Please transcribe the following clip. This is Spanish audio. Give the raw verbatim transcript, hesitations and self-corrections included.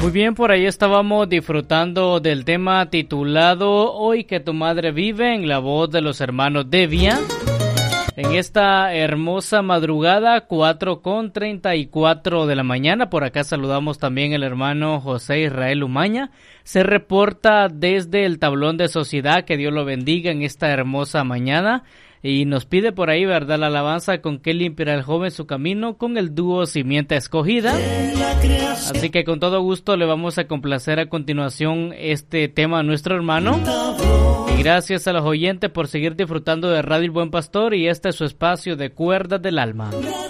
Muy bien, por ahí estábamos disfrutando del tema titulado Hoy que tu madre vive, en la voz de los hermanos Devia. En esta hermosa madrugada, cuatro con treinta y cuatro de la mañana, por acá saludamos también al hermano José Israel Umaña. Se reporta desde el tablón de sociedad, que Dios lo bendiga en esta hermosa mañana. Y nos pide por ahí, ¿verdad?, la alabanza con que limpiará el joven su camino con el dúo Simiente Escogida. Así que con todo gusto le vamos a complacer a continuación este tema a nuestro hermano. Y gracias a los oyentes por seguir disfrutando de Radio El Buen Pastor, y este es su espacio de Cuerdas del Alma.